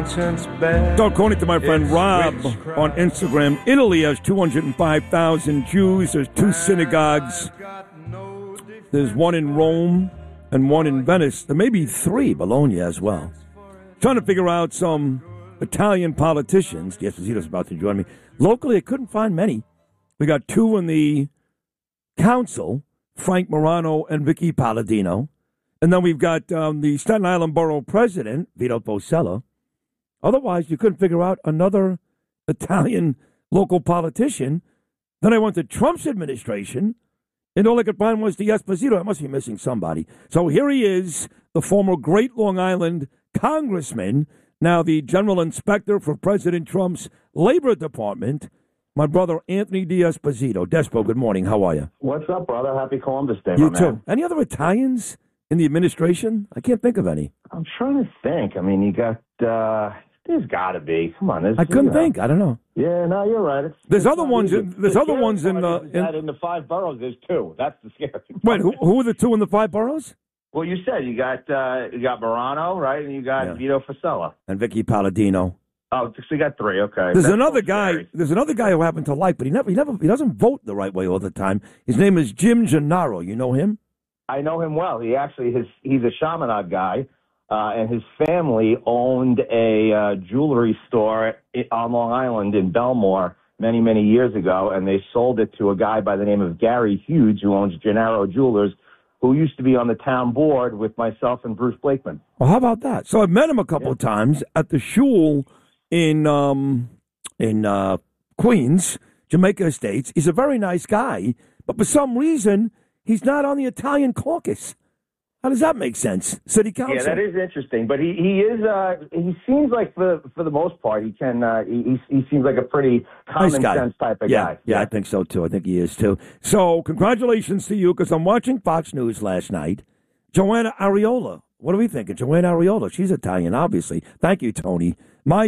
conscience bare. So according to my friend It's Rob witchcraft. on Instagram, Italy has 205,000 Jews. There's 2 synagogues. There's one in Rome and one in Venice. There may be 3, Bologna as well. Trying to figure out some Italian politicians. Esposito's about to join me. Locally, I couldn't find many. We got 2 in the council, Frank Morano and Vicky Palladino. And then we've got the Staten Island Borough President, Vito Fossella. Otherwise, you couldn't figure out another Italian local politician. Then I went to Trump's administration, and all I could find was the Esposito. I must be missing somebody. So here he is, the former Great Long Island congressman, now the general inspector for President Trump's Labor Department, my brother Anthony D'Esposito. Despo, good morning. How are you? What's up, brother? Happy Columbus Day, You my too. man. Any other Italians in the administration? I can't think of any. I'm trying to think. I mean, you got, there's got to be. Come on. I couldn't think. I don't know. Yeah, no, you're right. There's other ones. There's other ones in in the 5 boroughs. There's 2. That's the scary part. Wait, who are the 2 in the 5 boroughs? Well, you said you got Morano, right, and you got Vito Fossella And Vicky Palladino. Oh, so you got 3. Okay. There's That's another so guy. scary. There's another guy who happened to like, but he doesn't vote the right way all the time. His name is Jim Gennaro. You know him? I know him well. He's a Chaminade guy, and his family owned a jewelry store on Long Island in Belmore many, many years ago, and they sold it to a guy by the name of Gary Hughes, who owns Gennaro Jewelers, who used to be on the town board with myself and Bruce Blakeman. Well, how about that? So I've met him a couple of times at the shul in Queens, Jamaica Estates. He's a very nice guy, but for some reason, he's not on the Italian caucus. How does that make sense? City council. Yeah, that is interesting. But he is he seems like for the most part he can he seems like a pretty common sense type of guy. Yeah, I think so too. I think he is too. So congratulations to you, because I'm watching Fox News last night. Joanna Ariola. What are we thinking? Joanna Ariola. She's Italian, obviously. Thank you, Tony. My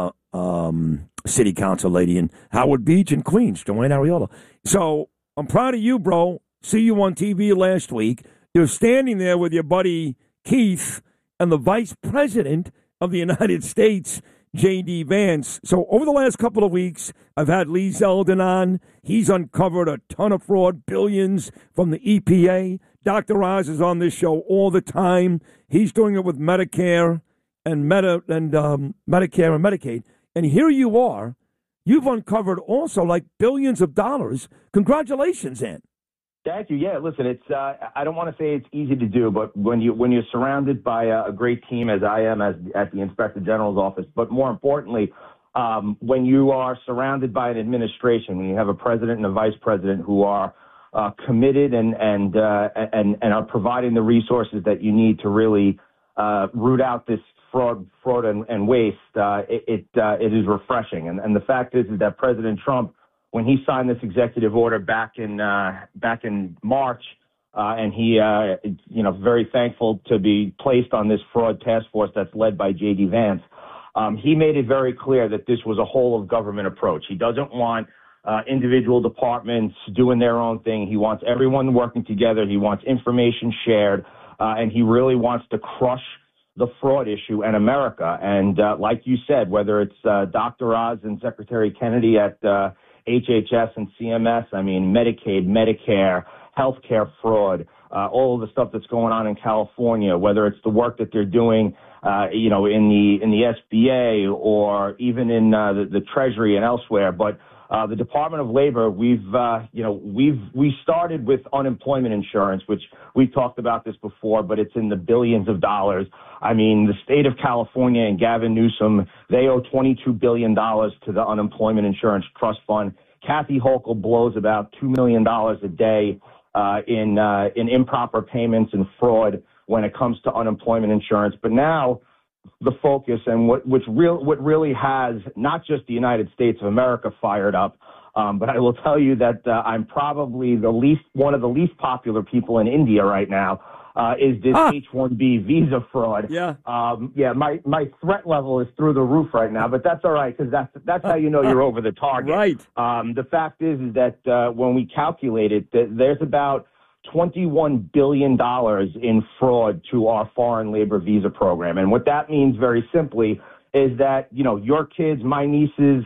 city council lady in Howard Beach in Queens, Joanna Ariola. So I'm proud of you, bro. See you on TV last week. You're standing there with your buddy Keith and the Vice President of the United States, J.D. Vance. So over the last couple of weeks, I've had Lee Zeldin on. He's uncovered a ton of fraud, billions from the EPA. Dr. Oz is on this show all the time. He's doing it with Medicare and Medicare and Medicaid. And here you are. You've uncovered also like billions of dollars. Congratulations, Ant. Thank you. Yeah, listen, it's I don't want to say it's easy to do, but when you're surrounded by a great team, as I am at the Inspector General's office, but more importantly, when you are surrounded by an administration, when you have a president and a vice president who are committed and are providing the resources that you need to really root out this fraud and waste, it is refreshing. And the fact is that President Trump, when he signed this executive order back in March, and he, very thankful to be placed on this fraud task force that's led by J.D. Vance, he made it very clear that this was a whole of government approach. He doesn't want individual departments doing their own thing. He wants everyone working together. He wants information shared, and he really wants to crush the fraud issue in America. And like you said, whether it's Dr. Oz and Secretary Kennedy at HHS and CMS, I mean, Medicaid, Medicare, healthcare fraud, all of the stuff that's going on in California, whether it's the work that they're doing, in the SBA or even in the Treasury and elsewhere. But the Department of Labor, we started with unemployment insurance, which we've talked about this before, but it's in the billions of dollars. I mean, the state of California and Gavin Newsom, they owe $22 billion to the Unemployment Insurance Trust Fund. Kathy Hochul blows about $2 million a day in improper payments and fraud when it comes to unemployment insurance. But now the focus and what really has not just the United States of America fired up, but I will tell you that I'm probably one of the least popular people in India right now. Is this H-1B visa fraud? Yeah. My threat level is through the roof right now, but that's all right, because that's how you know you're over the target. Right. The fact is that when we calculate it, there's about $21 billion in fraud to our foreign labor visa program. And what that means very simply is that, your kids, my nieces,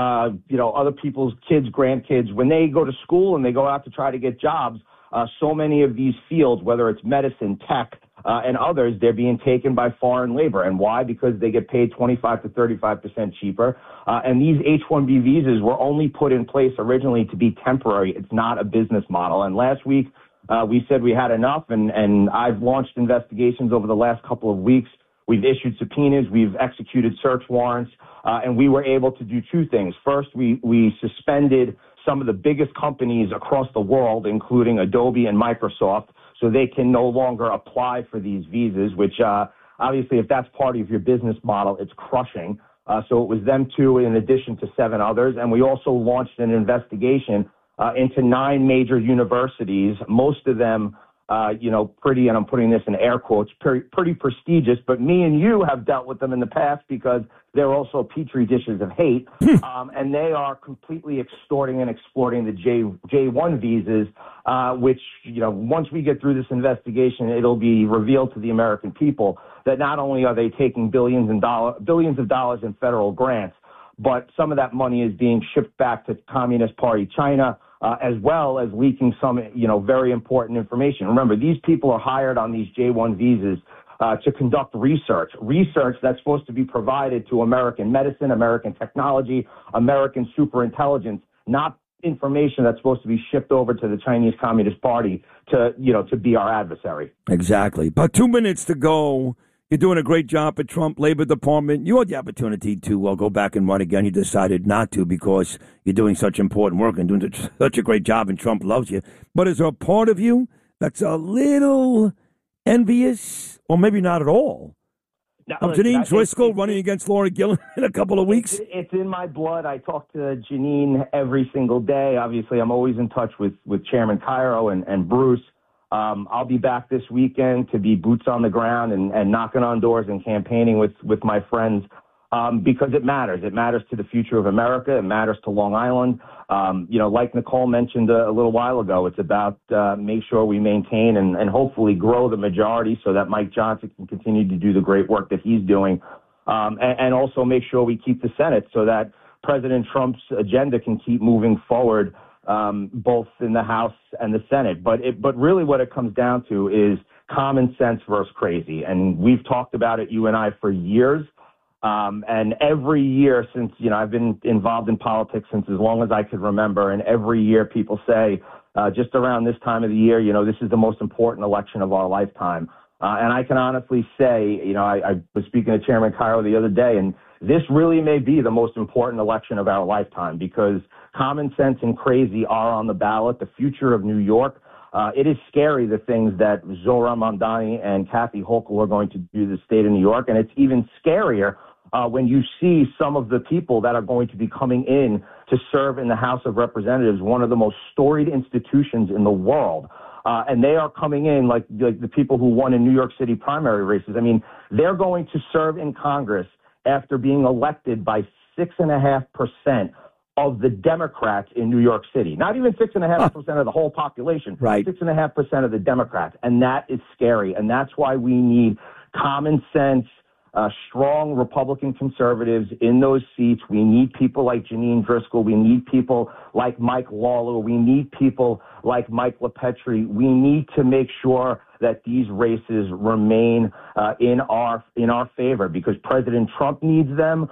other people's kids, grandkids, when they go to school and they go out to try to get jobs, so many of these fields, whether it's medicine, tech, and others, they're being taken by foreign labor. And why? Because they get paid 25 to 35% cheaper. And these H-1B visas were only put in place originally to be temporary. It's not a business model. And last week, we said we had enough, and I've launched investigations over the last couple of weeks. We've issued subpoenas, we've executed search warrants, and we were able to do two things. First, we suspended some of the biggest companies across the world, including Adobe and Microsoft, so they can no longer apply for these visas, which obviously, if that's part of your business model, it's crushing. So it was them two in addition to 7 others. And we also launched an investigation into 9 major universities, most of them pretty, and I'm putting this in air quotes, pretty prestigious, but me and you have dealt with them in the past because they're also petri dishes of hate, and they are completely extorting and exploiting the J1 visas, which, once we get through this investigation, it'll be revealed to the American people that not only are they taking billions of dollars in federal grants, but some of that money is being shipped back to Communist Party China, as well as leaking some, very important information. Remember, these people are hired on these J1 visas to conduct research that's supposed to be provided to American medicine, American technology, American superintelligence, not information that's supposed to be shipped over to the Chinese Communist Party to be our adversary. Exactly. About 2 minutes to go. You're doing a great job at Trump Labor Department. You had the opportunity to go back and run again. You decided not to because you're doing such important work and doing such a great job, and Trump loves you. But is there a part of you that's a little envious, or maybe not at all, of Janine Driscoll running against Laura Gillen in a couple of weeks? It's in my blood. I talk to Janine every single day. Obviously, I'm always in touch with Chairman Cairo and Bruce. I'll be back this weekend to be boots on the ground and knocking on doors and campaigning with my friends because it matters. It matters to the future of America. It matters to Long Island. Like Nicole mentioned a little while ago, it's about make sure we maintain and hopefully grow the majority so that Mike Johnson can continue to do the great work that he's doing, and also make sure we keep the Senate so that President Trump's agenda can keep moving forward, both in the House and the Senate. But really what it comes down to is common sense versus crazy. And we've talked about it, you and I, for years. And every year since, I've been involved in politics since as long as I could remember. And every year people say, just around this time of the year, this is the most important election of our lifetime. And I can honestly say, I was speaking to Chairman Cairo the other day, and this really may be the most important election of our lifetime because common sense and crazy are on the ballot. The future of New York. It is scary, the things that Zohran Mamdani and Kathy Hochul are going to do to the state of New York. And it's even scarier when you see some of the people that are going to be coming in to serve in the House of Representatives, one of the most storied institutions in the world. And they are coming in like the people who won in New York City primary races. I mean, they're going to serve in Congress after being elected by 6.5% of the Democrats in New York City. Not even 6.5% of the whole population. Right. 6.5% of the Democrats. And that is scary. And that's why we need common sense, strong Republican conservatives in those seats. We need people like Janine Driscoll. We need people like Mike Lawler. We need people like Mike LaPetri. We need to make sure that these races remain in our favor because President Trump needs them.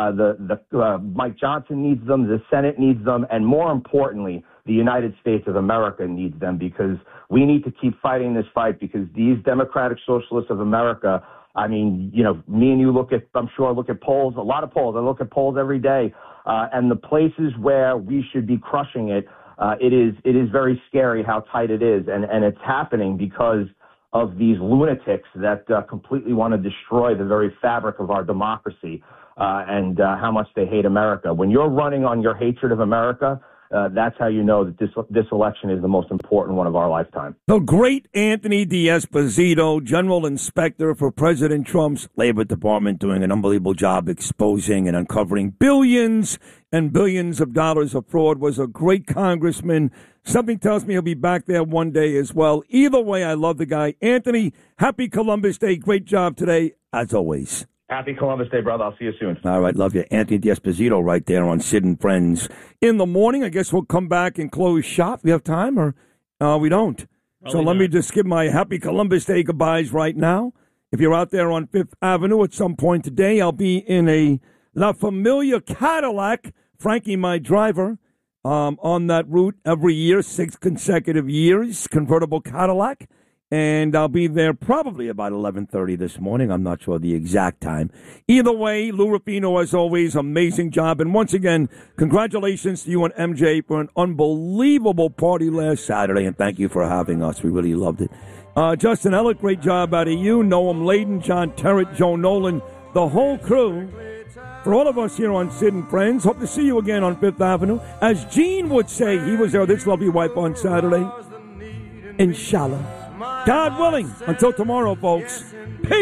Mike Johnson needs them. The Senate needs them. And more importantly, the United States of America needs them because we need to keep fighting this fight because these Democratic Socialists of America, I mean, me and you look at polls, a lot of polls. I look at polls every day. And the places where we should be crushing it, it is very scary how tight it is. And it's happening because of these lunatics that completely want to destroy the very fabric of our democracy and how much they hate America. When you're running on your hatred of America, that's how you know that this election is the most important one of our lifetime. The great Anthony D'Esposito, General Inspector for President Trump's Labor Department, doing an unbelievable job exposing and uncovering billions and billions of dollars of fraud, was a great congressman. Something tells me he'll be back there one day as well. Either way, I love the guy. Anthony, happy Columbus Day. Great job today, as always. Happy Columbus Day, brother. I'll see you soon. All right, love you. Anthony D'Esposito right there on Sid and Friends in the morning. I guess we'll come back and close shop. We have time, or we don't? So let me just give my happy Columbus Day goodbyes right now. If you're out there on Fifth Avenue at some point today, I'll be in a La Familia Cadillac, Frankie, my driver, on that route every year, 6 consecutive years, convertible Cadillac. And I'll be there probably about 11:30 this morning. I'm not sure the exact time. Either way, Lou Rapino, as always, amazing job. And once again, congratulations to you and MJ for an unbelievable party last Saturday. And thank you for having us. We really loved it. Justin Ellick, great job out of you. Noam Layden, John Terrett, Joe Nolan, the whole crew. For all of us here on Sid and Friends, hope to see you again on Fifth Avenue. As Gene would say, he was there with his lovely wife on Saturday. Inshallah. God willing. Until tomorrow, folks. Peace.